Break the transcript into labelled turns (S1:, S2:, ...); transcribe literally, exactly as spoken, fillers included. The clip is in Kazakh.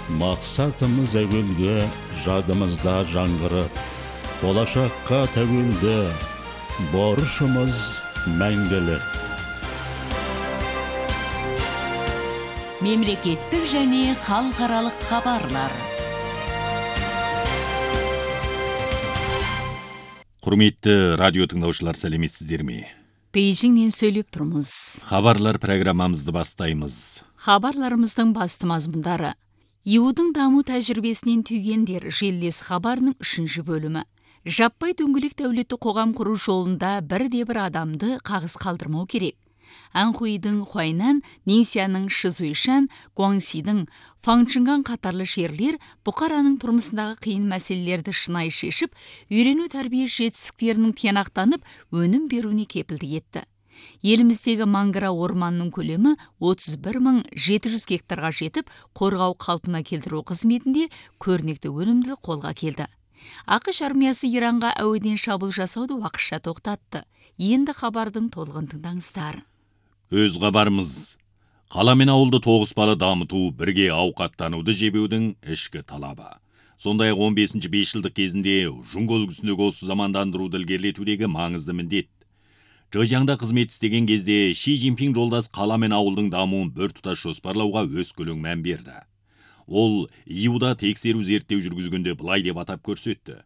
S1: Мақсатымыз әуелге, жадымызда жаңғырып, болашаққа тәуелді, борышымыз мәңгілік.
S2: Мемлекеттік және халықаралық хабарлар.
S3: Құрметті радио тыңдаушылар, сәлеметсіздер ме?
S2: Бейжіңнен сөйлеп тұрмыз.
S3: Хабарлар программамызды бастаймыз.
S2: Хабарларымыздың басты мазмұндары: Иудың даму тәжірибесінен түйгендер желілес хабарының үшінші бөлімі. Жаппай дөңгелек дәулетті қоғам құру жолында бірде-бір адамды қағыс қалдырмау керек. Анхуйдың Хуайнан, Нинсяның Шизуйшан, Гуаңсидің Фаңчынган қатарлы жерлер бұқараның тұрмысындағы қиын мәселелерді шынайы шешіп, үйрену тәрбие жетістіктерінің тиянақтанып, өнім беруіне кепілдік етті. Еліміздегі мангра орманның көлемі отыз бір мың жеті жүз гектарға жетіп, қорғау қалпына келтіру қызметінде көрнекті өнімділік қолға келді. ақш армиясы Иранға әуеден шабуыл жасауды уақытша тоқтатты. Енді хабардың толығын тыңдаңыздар.
S3: Өз хабарымыз: қала мен ауылды тоғыспалы дамыту, бірге ауқаттануды жебеудің ішкі талабы. Сондай-ақ он бесінші бесжылдық кезінде жұңғы үлгісіндегі осы замандандыруды ілгерілетудегі маңызды міндет. Зhejiangда қызмет істеген кезде Ши Цзиньпин жолдас қала мен ауылдың дамуын біртұтас жоспарлауға өз көлең мән берді. Ол Иуда тексеру зерттеу жүргізгенде былай деп атап көрсетті: